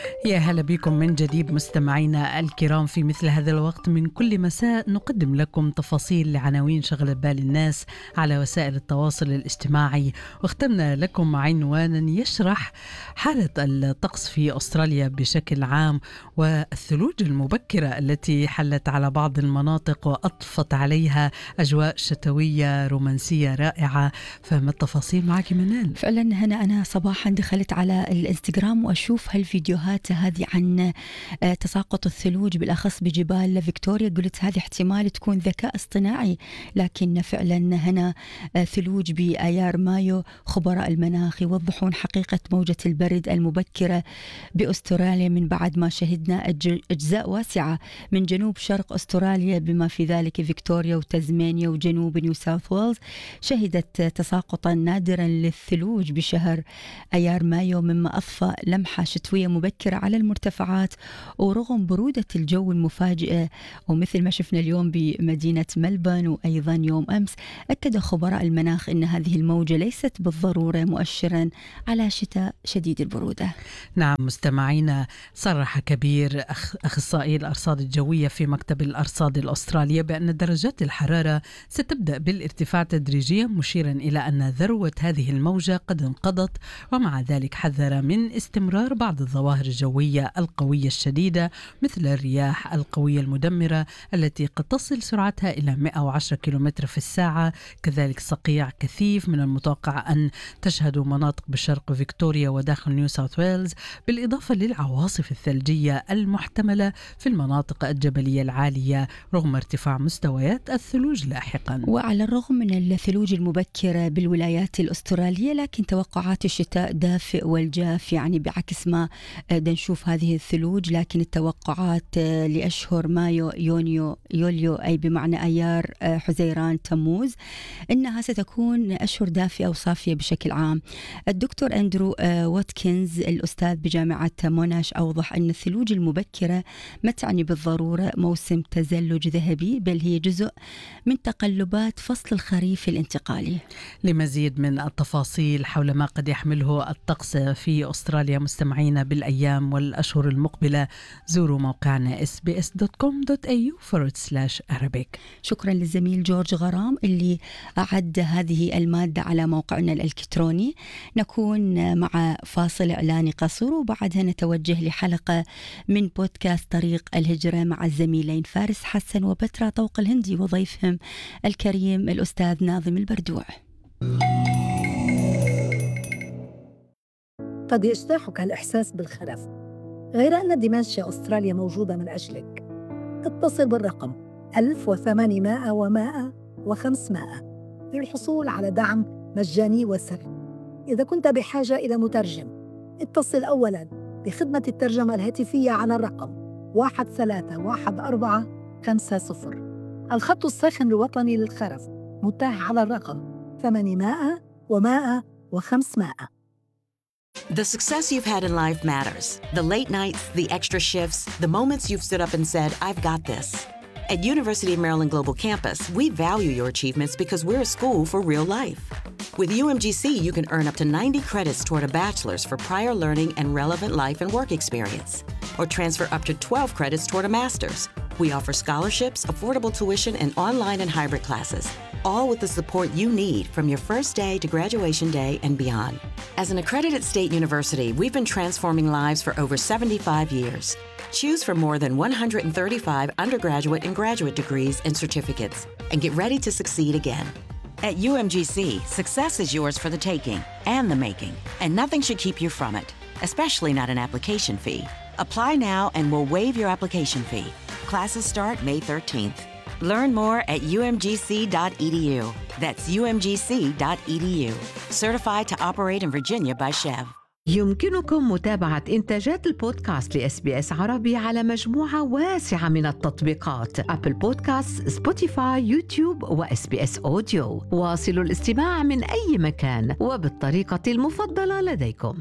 يا هلا بكم من جديد مستمعينا الكرام. في مثل هذا الوقت من كل مساء نقدم لكم تفاصيل لعناوين شغلت بال الناس على وسائل التواصل الاجتماعي، واخترنا لكم عنوانا يشرح حالة الطقس في أستراليا بشكل عام والثلوج المبكرة التي حلت على بعض المناطق وأضفت عليها أجواء شتوية رومانسية رائعة. فما التفاصيل معك منال؟ فعلا هنا أنا صباحا دخلت على الانستغرام وأشوف هالفيديوهات هذه عن تساقط الثلوج بالأخص بجبال فيكتوريا. قلت هذه احتمال تكون ذكاء اصطناعي، لكن فعلا هنا ثلوج بآيار مايو. خبراء المناخ يوضحون حقيقة موجة البرد المبكرة بأستراليا من بعد ما شهدنا أجزاء واسعة من جنوب شرق أستراليا بما في ذلك فيكتوريا وتازمانيا وجنوب نيو ساوث ويلز شهدت تساقطا نادرا للثلوج بشهر أيار مايو، مما أضفى لمحة شتوية مبكرة على المرتفعات. ورغم برودة الجو المفاجئة ومثل ما شفنا اليوم بمدينة ملبون وأيضا يوم أمس، أكد خبراء المناخ أن هذه الموجة ليست بالضرورة مؤشرا على شتاء شديد البرودة. نعم مستمعينا، صرح كبير أخصائي الأرصاد الجوية في مكتب الأرصاد الأسترالية بأن درجات الحرارة ستبدأ بالارتفاع تدريجيا، مشيرا إلى أن ذروة هذه الموجة قد انقضت، ومع ذلك حذر من استمرار بعض الظواهر الجوية القوية الشديدة مثل الرياح القوية المدمرة التي قد تصل سرعتها إلى 110 كيلومتر في الساعة. كذلك صقيع كثيف من المتوقع أن تشهد مناطق بشرق فيكتوريا وداخل نيو ساوث ويلز، بالإضافة للعواصف الثلجية المحتملة في المناطق الجبلية العالية رغم ارتفاع مستويات الثلوج لاحقا. وعلى الرغم من الثلوج المبكرة بالولايات الأسترالية، لكن توقعات الشتاء دافئ والجاف، يعني بعكس ما نشوف هذه الثلوج. لكن التوقعات لأشهر مايو يوليو أي بمعنى أيار حزيران تموز إنها ستكون أشهر دافئة وصافية بشكل عام. الدكتور أندرو واتكنز الأستاذ بجامعة موناش أوضح أن الثلوج المبكرة ما تعني بالضرورة موسم تزلج ذهبي، بل هي جزء من تقلبات فصل الخريف الانتقالي. لمزيد من التفاصيل حول ما قد يحمله الطقس في أستراليا مستمعينا بالأيام والأشهر المقبلة، زوروا موقعنا sbs.com.au/Arabic. شكرا للزميل جورج غرام اللي أعد هذه المادة على موقعنا الإلكتروني. نكون مع فاصل إعلاني قصير وبعدها نتوجه لحلقة من بودكاست طريق الهجرة مع الزميلين فارس حسن وبترا طوق الهندي وضيفهم الكريم الأستاذ ناظم البردوع. قد يجتاحك الإحساس بالخرف، غير أن دمنشيا أستراليا موجودة من أجلك. اتصل بالرقم 1800 و100 و500 للحصول على دعم مجاني وسري. إذا كنت بحاجة إلى مترجم، اتصل أولاً بخدمة الترجمة الهاتفية على الرقم 131450. الخط الساخن الوطني للخرف متاح على الرقم 800 و100 و500. The success you've had in life matters. The late nights, the extra shifts, the moments you've stood up and said, I've got this. At University of Maryland Global Campus, we value your achievements because we're a school for real life. With UMGC, you can earn up to 90 credits toward a bachelor's for prior learning and relevant life and work experience, or transfer up to 12 credits toward a master's. We offer scholarships, affordable tuition, and online and hybrid classes, all with the support you need from your first day to graduation day and beyond. As an accredited state university, we've been transforming lives for over 75 years. Choose from more than 135 undergraduate and graduate degrees and certificates, and get ready to succeed again. At UMGC, success is yours for the taking and the making, and nothing should keep you from it, especially not an application fee. Apply now and we'll waive your application fee. Classes start May 13th. Learn more at umgc.edu. That's umgc.edu. Certified to operate in Virginia by SCHEV. يمكنكم متابعة إنتاجات البودكاست لإس-بي-إس عربي على مجموعة واسعة من التطبيقات: أبل بودكاست، سبوتيفاي، يوتيوب وإس-بي-إس أوديو. واصلوا الاستماع من أي مكان وبالطريقة المفضلة لديكم.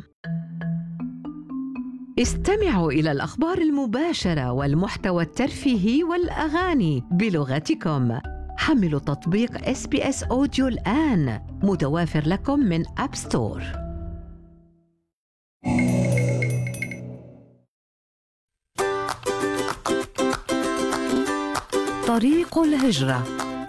استمعوا إلى الأخبار المباشرة والمحتوى الترفيهي والأغاني بلغتكم. حملوا تطبيق إس-بي-إس أوديو الآن، متوافر لكم من أب ستور. طريق الهجرة.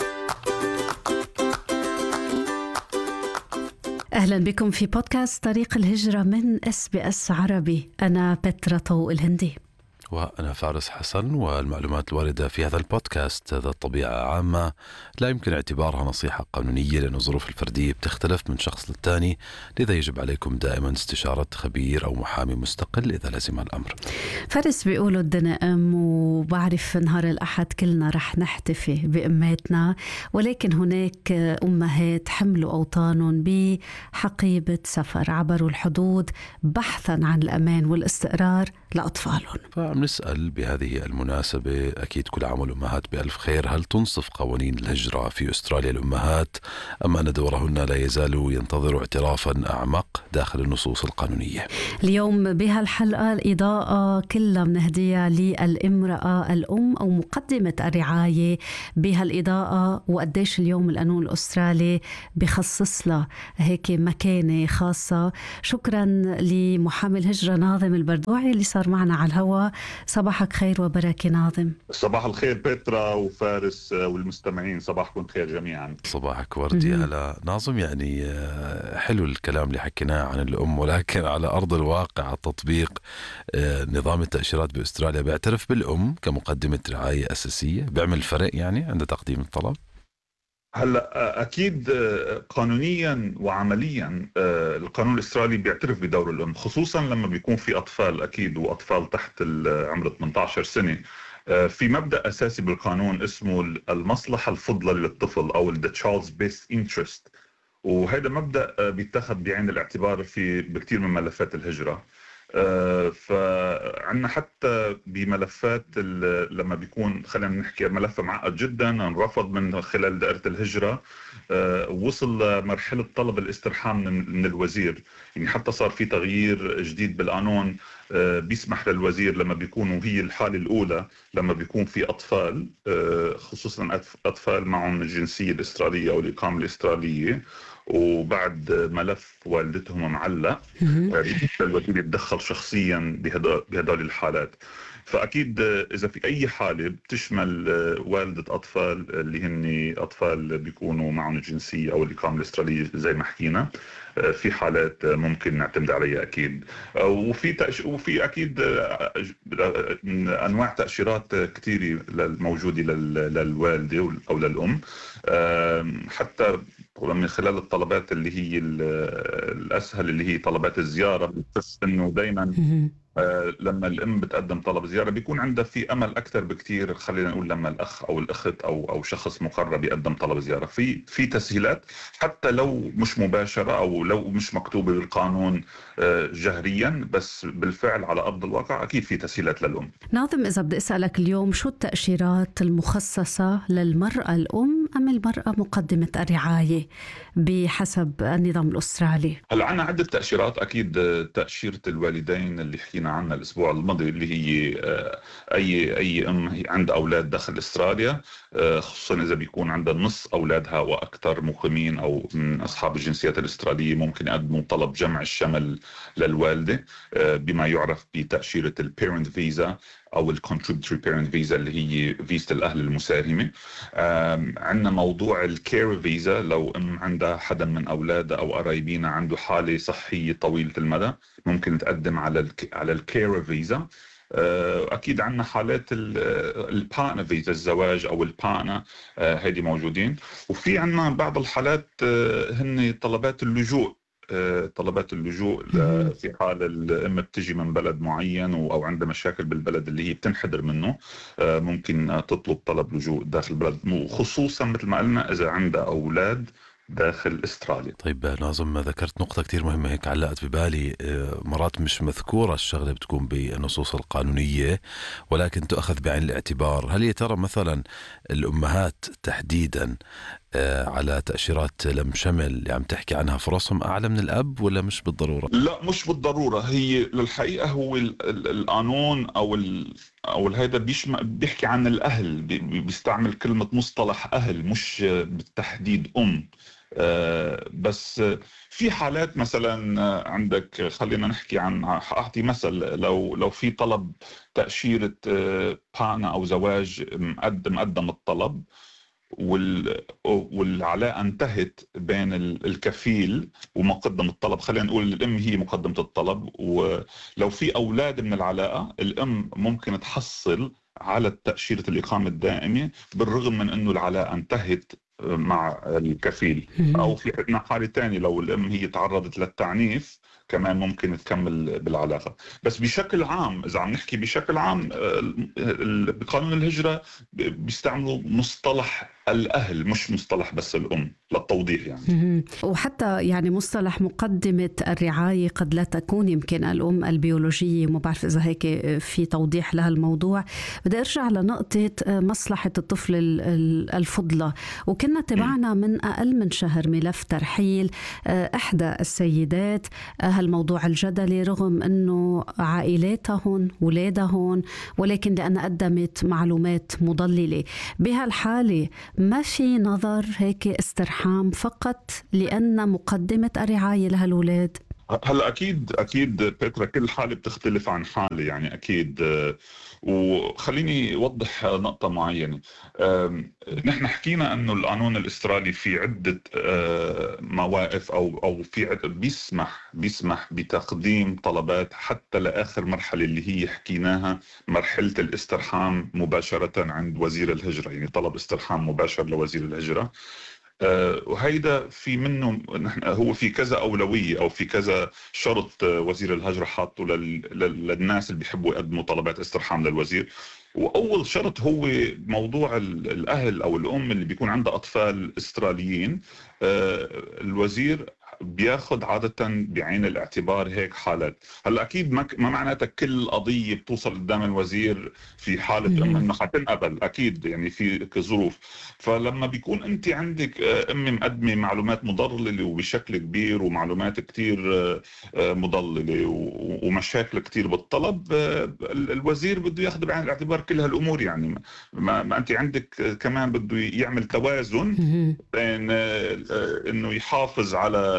أهلا بكم في بودكاست طريق الهجرة من SBS عربي. أنا بترا طوق الهندي وأنا فارس حسن. والمعلومات الواردة في هذا البودكاست ذات طبيعة عامة لا يمكن اعتبارها نصيحة قانونية، لأن الظروف الفردية بتختلف من شخص للتاني، لذا يجب عليكم دائما استشارة خبير أو محامي مستقل إذا لزم الأمر. فارس بيقولوا الدنيا أم، وبعرف نهار الأحد كلنا رح نحتفي بأماتنا، ولكن هناك أمهات حملوا أوطانهم بحقيبة سفر، عبروا الحدود بحثا عن الأمان والاستقرار لأطفالهم. نسأل بهذه المناسبة، أكيد كل عام والأمهات بألف خير، هل تنصف قوانين الهجرة في أستراليا الأمهات أم أن دورهن لا يزال ينتظر اعترافا أعمق داخل النصوص القانونية؟ اليوم بهالحلقة الإضاءة كلها منهدية للإمرأة الأم أو مقدمة الرعاية بهالإضاءة، وقديش اليوم القانون الأسترالي بخصص له هيك مكانة خاصة. شكرا لمحامي الهجرة ناظم البردوعي اللي صار معنا على الهواء. صباحك خير وبركة ناظم. صباح الخير بترا وفارس والمستمعين، صباحكم خير جميعا. صباحك وردي. هلا ناظم، يعني حلو الكلام اللي حكيناه عن الأم، ولكن على أرض الواقع التطبيق نظام التأشيرات بأستراليا بيعترف بالأم كمقدمة رعاية أساسية، بيعمل فرق يعني عند تقديم الطلب؟ هلا اكيد قانونيا وعمليا القانون الاسترالي بيعترف بدور الام، خصوصا لما بيكون في اطفال، اكيد واطفال تحت عمر 18 سنه. في مبدا اساسي بالقانون اسمه المصلحه الفضلى للطفل او the child's best interest، وهذا مبدا بيتخذ بعين الاعتبار في بكثير من ملفات الهجره. فعنا حتى بملفات لما بيكون، خلينا نحكي ملف معقد جدا انرفض من خلال دائرة الهجرة، وصل مرحلة طلب الاسترحام من الوزير. يعني حتى صار في تغيير جديد بالقانون بيسمح للوزير لما بيكونوا هي الحالة الأولى، لما بيكون في أطفال خصوصا أطفال معهم الجنسية الإسترالية أو الإقامة الإسترالية، وبعد ملف والدتهم معلق، الوزير يتدخل شخصيا بهدول الحالات. فأكيد إذا في أي حالة بتشمل والدة أطفال اللي هن أطفال بيكونوا معهم الجنسية أو الإقامة الإسترالية زي ما حكينا، في حالات ممكن نعتمد عليها أكيد. وفي أكيد أنواع تأشيرات كتيرة موجودة للوالدة أو للأم، حتى من خلال الطلبات اللي هي الأسهل اللي هي طلبات الزيارة. بس إنه دايما لما الأم بتقدم طلب زيارة بيكون عندها في أمل أكثر بكتير، خلينا نقول لما الأخ أو الأخت أو شخص مقرب يقدم طلب زيارة في تسهيلات، حتى لو مش مباشرة أو لو مش مكتوبة بالقانون جهريا، بس بالفعل على أرض الواقع أكيد في تسهيلات للأم. ناظم، إذا بدي أسألك اليوم، شو التأشيرات المخصصة للمرأة الأم أم المرأة مقدمة الرعاية بحسب النظام الأسترالي؟ هلا عنا عدة تأشيرات. أكيد تأشيرة الوالدين اللي حكينا عنها الأسبوع الماضي، اللي هي أي أم عندها أولاد داخل أستراليا، خصوصا إذا بيكون عندها نص أولادها وأكثر مقيمين أو من أصحاب الجنسيات الأسترالية، ممكن يقدموا طلب جمع الشمل للوالدة بما يعرف بتأشيرة البيرنت فيزا أو الكونتريبيوتوري بيرنت فيزا اللي هي فيزا الأهل المساهمة. عندنا موضوع الكير فيزا، لو أم عندها حدا من أولادها أو قرايبينها عنده حالة صحية طويلة المدى ممكن تقدم على الكير فيزا. أكيد عندنا حالات البارتنر فيزا، الزواج أو البارتنر، هيدي موجودين. وفي عندنا بعض الحالات هن طلبات اللجوء، في حال الأم بتجي من بلد معين أو عندها مشاكل بالبلد اللي هي بتنحدر منه، ممكن تطلب طلب لجوء داخل البلد، وخصوصا مثل ما قلنا إذا عندها أولاد داخل استراليا. طيب ناظم، ذكرت نقطة كتير مهمة هيك علقت ببالي، مرات مش مذكورة الشغلة بتكون بالنصوص القانونية ولكن تأخذ بعين الاعتبار. هل يا ترى مثلا الأمهات تحديدا على تأشيرات لم شمل اللي عم تحكي عنها فرصهم أعلى من الأب ولا مش بالضرورة؟ لا مش بالضرورة. هي للحقيقة هو القانون أو هذا بيحكي عن الأهل، بيستعمل كلمة مصطلح أهل مش بالتحديد أم. بس في حالات مثلا عندك، خلينا نحكي عن، أعطي مثل، لو في طلب تأشيرة بارنا أو زواج مقدم الطلب والعلاقة انتهت بين الكفيل ومقدم الطلب، خلينا نقول الأم هي مقدمة الطلب، ولو في أولاد من العلاقة الأم ممكن تحصل على تأشيرة الإقامة الدائمة بالرغم من أنه العلاقة انتهت مع الكفيل. أو في عندنا حالة تانية لو الأم هي تعرضت للتعنيف كمان ممكن تكمل بالعلاقة. بس بشكل عام إذا عم نحكي بشكل عام بقانون الهجرة بيستعملوا مصطلح الأهل مش مصطلح بس الأم للتوضيح يعني. وحتى يعني مصطلح مقدمة الرعاية قد لا تكون يمكن الأم البيولوجية، ما بعرف إذا هيك في توضيح لها الموضوع. بدي أرجع لنقطة مصلحة الطفل الفضلى، وكنا تبعنا من أقل من شهر ملف ترحيل إحدى السيدات هالموضوع الجدلي رغم أنه عائلاتهن ولادهن، ولكن لأن قدمت معلومات مضللة. بهالحالة ما في نظر هيك استرحام فقط لأن مقدمة الرعاية لها الأولاد؟ هلا اكيد بيترا كل حاله بتختلف عن حاله يعني اكيد. وخليني اوضح نقطه معينه. نحن حكينا انه القانون الاسترالي في عده مواقف او في بيسمح بتقديم طلبات حتى لاخر مرحله اللي هي حكيناها، مرحله الاسترحام مباشره عند وزير الهجره، يعني طلب استرحام مباشر لوزير الهجره. وهيدا في منه هو في كذا أولوية أو في كذا شرط وزير الهجرة حاطه للناس اللي بيحبوا يقدموا طلبات استرحام للوزير. وأول شرط هو موضوع الأهل أو الأم اللي بيكون عندها أطفال استراليين. الوزير بياخد عادة بعين الاعتبار هيك حالات. هلا أكيد ما معناتها كل قضية بتوصل قدام الوزير في حالة إنه حتنقبل، أكيد يعني في ظروف. فلما بيكون أنت عندك أم مقدمة معلومات مضللة وبشكل كبير ومعلومات كتير مضللة ومشاكل كتير بالطلب، الوزير بده ياخد بعين الاعتبار كل هالأمور. يعني ما أنت عندك كمان بده يعمل توازن بين إنه يحافظ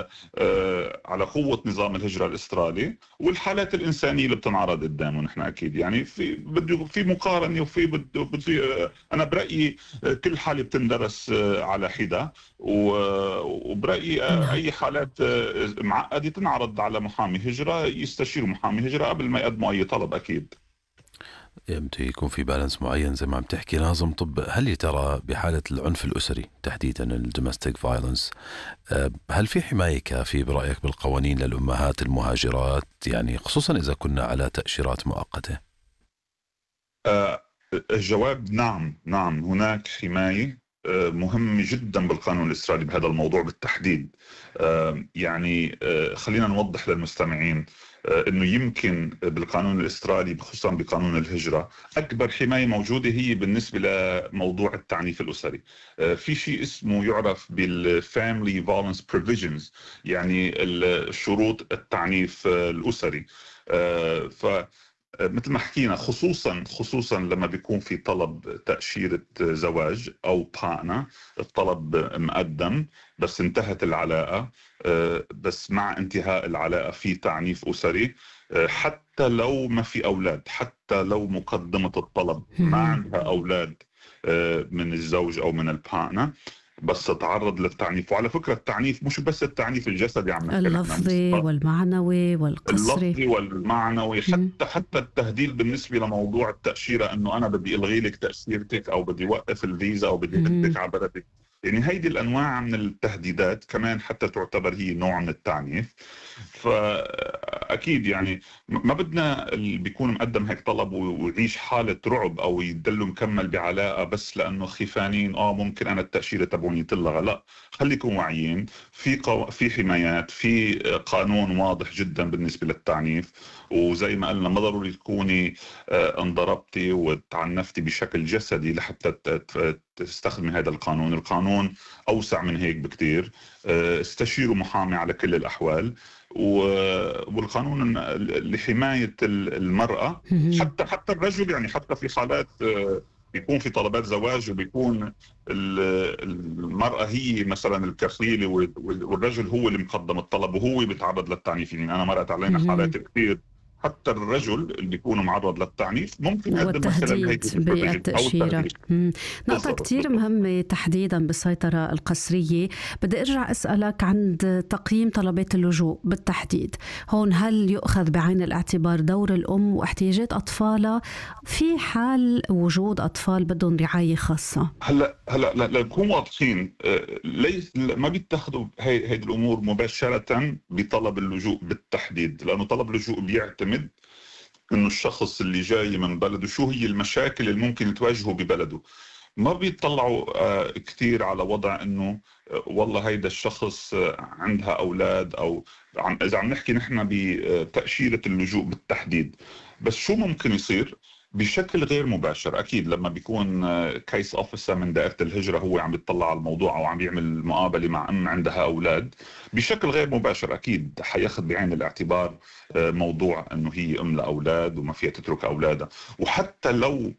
على قوة نظام الهجرة الأسترالي والحالات الإنسانية اللي بتنعرض قدامه. نحن أكيد يعني في مقارنة بده أنا برأيي كل حالة بتندرس على حدة، وبرأيي أي حالات معقدة تنعرض على محامي هجرة يستشير محامي هجرة قبل ما يقدموا أي طلب. أكيد يمتى يكون في بالانس معين زي ما عم تحكي لازم. طب هل يا ترى بحالة العنف الأسري تحديدا الدومستيك فايلنس هل في حماية كافية برأيك بالقوانين للأمهات المهاجرات، يعني خصوصا إذا كنا على تأشيرات مؤقتة؟ الجواب نعم هناك حماية مهم جدا بالقانون الإسرائيلي بهذا الموضوع بالتحديد. يعني خلينا نوضح للمستمعين انه يمكن بالقانون الإسرائيلي خصوصا بقانون الهجرة اكبر حماية موجودة هي بالنسبة لموضوع التعنيف الأسري. في شيء اسمه يعرف بالفاميلي فايولنس بروفيجنز، يعني الشروط التعنيف الأسري. مثل ما حكينا خصوصا لما بيكون في طلب تأشيرة زواج أو بارنا، الطلب مقدم بس انتهت العلاقة، بس مع انتهاء العلاقة في تعنيف أسري، حتى لو ما في أولاد، حتى لو مقدمة الطلب ما عندها أولاد من الزوج أو من البارنا، بس تتعرض للتعنيف. وعلى فكرة التعنيف مش بس التعنيف الجسدي، عم نحكي اللفظي والمعنوي والقسري. اللفظي والمعنوي، حتى التهديد بالنسبة لموضوع التأشيرة، انه انا بدي الغي لك تأشيرتك او بدي وقف الفيزا او بدي بدك على بلدك. يعني هيدي الانواع من التهديدات كمان حتى تعتبر هي نوع من التعنيف. فاكيد يعني ما بدنا اللي بيكون مقدم هيك طلب ويعيش حالة رعب او يدله مكمل بعلاقة بس لانه خيفانين ممكن انا التأشيرة تبعوني تلغى. لا، خليكم واعيين، في حمايات، في قانون واضح جدا بالنسبة للتعنيف. وزي ما قلنا ما ضروري تكوني انضربتي وتعنفتي بشكل جسدي لحتى تستخدمي هذا القانون. القانون أوسع من هيك بكتير. استشيروا محامي على كل الأحوال. والقانون لحماية المرأة حتى الرجل، يعني حتى في حالات بيكون في طلبات زواج وبيكون المرأة هي مثلا الكفيلة والرجل هو اللي مقدم الطلب وهو بيتعرض للتعنيف. يعني أنا مرقت علينا حالات كثير حتى الرجل اللي بيكون معرض للتعنيف ممكن يقدم من خلال هيك بالتأشيرة. نقطة كتير مهمة تحديدا بالسيطرة القسرية. بدي أرجع أسألك عن تقييم طلبات اللجوء بالتحديد. هون هل يؤخذ بعين الاعتبار دور الأم واحتياجات أطفالها في حال وجود أطفال بدهم رعاية خاصة؟ هلا نكون واضحين، ليس ما بيتخذوا هذه الأمور مباشرة بطلب اللجوء بالتحديد، لأنه طلب اللجوء بيعتمد إنه الشخص اللي جاي من بلده شو هي المشاكل اللي ممكن تواجهه ببلده. ما بيطلعوا كتير على وضع إنه والله هيدا الشخص عندها أولاد، أو إذا عم نحكي نحن بتأشيرة اللجوء بالتحديد. بس شو ممكن يصير بشكل غير مباشر؟ أكيد لما بيكون كيس أوفيسر من دائرة الهجرة هو عم بيطلع على الموضوع أو عم يعمل مقابلة مع أم عندها أولاد، بشكل غير مباشر أكيد حياخد بعين الاعتبار موضوع أنه هي أم لأولاد وما فيها تترك أولادها. وحتى لو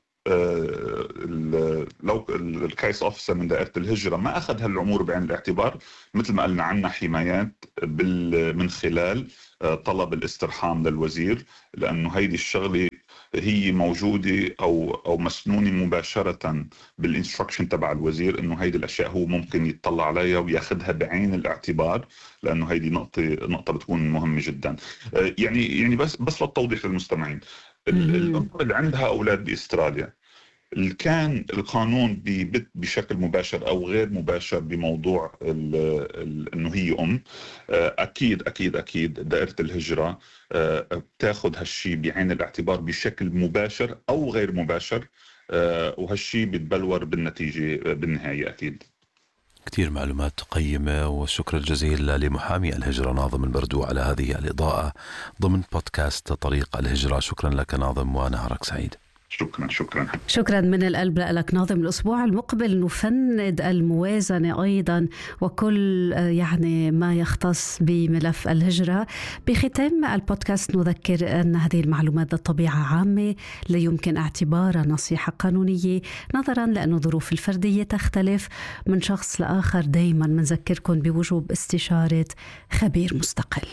الكيس أوفيسر من دائرة الهجرة ما أخذ هالأمور بعين الاعتبار، مثل ما قلنا عنا حمايات من خلال طلب الاسترحام للوزير، لأنه هيدي الشغلة هي موجودة أو مسنونة مباشرة بالإنستركشن تبع الوزير، إنه هيدي الأشياء هو ممكن يتطلع عليها وياخدها بعين الاعتبار، لأنه هيدي نقطة بتكون مهمة جدا. يعني بس للتوضيح للمستمعين، الأم اللي عندها أولاد بأستراليا كان القانون بشكل مباشر أو غير مباشر بموضوع إنه هي أم، أكيد دائرة الهجرة بتاخد هالشي بعين الاعتبار بشكل مباشر أو غير مباشر، وهالشي بيتبلور بالنتيجة بالنهاية أكيد. كثير معلومات قيمة، والشكر الجزيل لمحامي الهجرة ناظم البردو على هذه الإضاءة ضمن بودكاست طريق الهجرة. شكرا لك ناظم ونهارك سعيد. شكرا من القلب لك ناظم. الأسبوع المقبل نفند الموازنة أيضا وكل يعني ما يختص بملف الهجرة. بختام البودكاست نذكر أن هذه المعلومات ذات طبيعة عامة لا يمكن اعتبارها نصيحة قانونية، نظرا لأن الظروف الفردية تختلف من شخص لآخر. دايما منذكركم بوجوب استشارة خبير مستقل.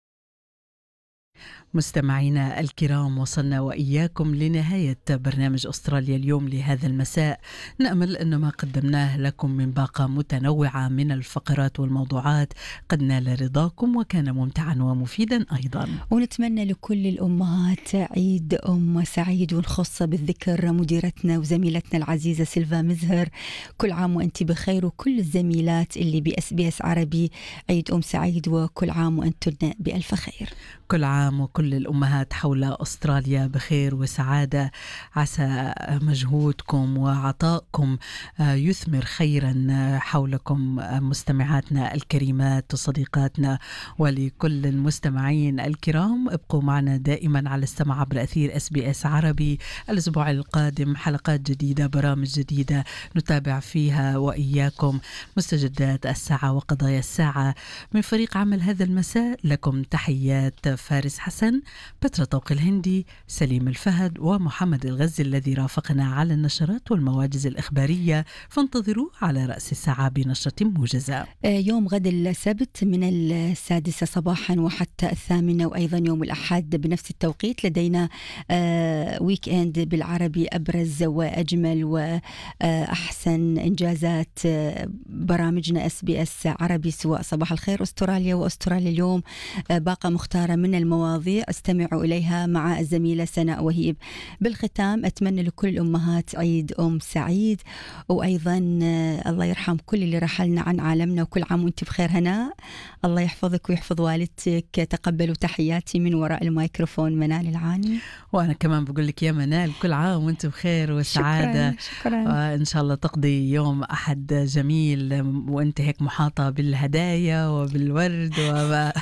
مستمعينا الكرام، وصلنا وإياكم لنهاية برنامج أستراليا اليوم لهذا المساء. نأمل أن ما قدمناه لكم من باقة متنوعة من الفقرات والموضوعات قد نال رضاكم وكان ممتعا ومفيدا أيضا. ونتمنى لكل الأمهات عيد أم سعيد، ونخص بالذكر مديرتنا وزميلتنا العزيزة سيلفا مزهر، كل عام وأنت بخير، وكل الزميلات اللي بSBS عربي عيد أم سعيد، وكل عام وأنتن بألف خير. كل عام وكل الأمهات حول أستراليا بخير وسعادة. عسى مجهودكم وعطائكم يثمر خيرا حولكم مستمعاتنا الكريمات وصديقاتنا. ولكل المستمعين الكرام ابقوا معنا دائما على السمع عبر أثير SBS عربي. الأسبوع القادم حلقات جديدة، برامج جديدة نتابع فيها وإياكم مستجدات الساعة وقضايا الساعة. من فريق عمل هذا المساء لكم تحيات فارس حسن، بترا طوق الهندي، سليم الفهد ومحمد الغزي الذي رافقنا على النشرات والمواجز الإخبارية. فانتظروا على رأس الساعة بنشرة موجزة. يوم غد السبت من 6 صباحا وحتى 8، وأيضا يوم الأحد بنفس التوقيت لدينا ويك اند بالعربي، أبرز وأجمل وأحسن إنجازات برامجنا SBS عربي، سواء صباح الخير أستراليا وأستراليا اليوم. باقة مختارة من المواضيع استمعوا إليها مع الزميلة سناء وهيب. بالختام أتمنى لكل الأمهات عيد أم سعيد، وأيضا الله يرحم كل اللي رحلنا عن عالمنا، وكل عام وانت بخير. هناء الله يحفظك ويحفظ والدتك. تقبلوا تحياتي من وراء الميكروفون منال العاني. وأنا كمان بقول لك يا منال كل عام وانت بخير وسعادة. شكرا. إن شاء الله تقضي يوم أحد جميل وانت هيك محاطة بالهدايا وبالورد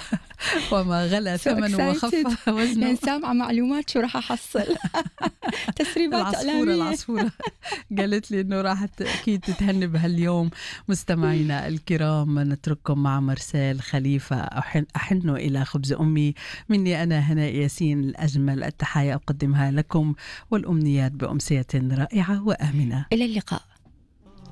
وما غلى ثمنه وخف وزنه. يعني سامعة معلومات شو راح أحصل. تسريبات إعلامية. العصفورة قالت لي إنه راح أكيد تتهني بهاليوم. مستمعينا الكرام، نترككم مع مرسال خليفة، أحن إلى خبز أمي. مني أنا هناء ياسين الأجمل التحايا أقدمها لكم، والأمنيات بأمسية رائعة وآمنة. إلى اللقاء.